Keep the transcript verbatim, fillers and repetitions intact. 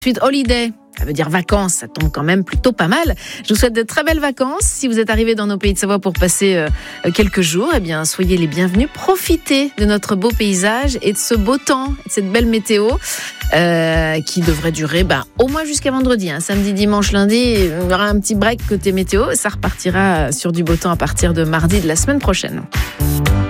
Ensuite, holiday, ça veut dire vacances, ça tombe quand même plutôt pas mal. Je vous souhaite de très belles vacances. Si vous êtes arrivés dans nos pays de Savoie pour passer euh, quelques jours, eh bien, soyez les bienvenus. Profitez de notre beau paysage et de ce beau temps, de cette belle météo euh, qui devrait durer bah, au moins jusqu'à vendredi. Hein. Samedi, dimanche, lundi, il y aura un petit break côté météo. Ça repartira sur du beau temps à partir de mardi de la semaine prochaine.